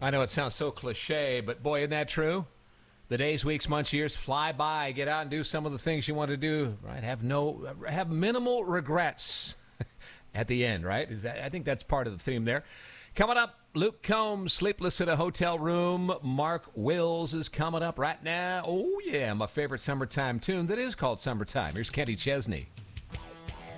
I know it sounds so cliche, but boy, isn't that true? The days, weeks, months, years fly by. Get out and do some of the things you want to do, right? Have minimal regrets at the end, right? I think that's part of the theme there. Coming up, Luke Combs, Sleepless in a Hotel Room. Mark Wills is coming up right now. Oh, yeah, my favorite summertime tune that is called Summertime. Here's Kenny Chesney.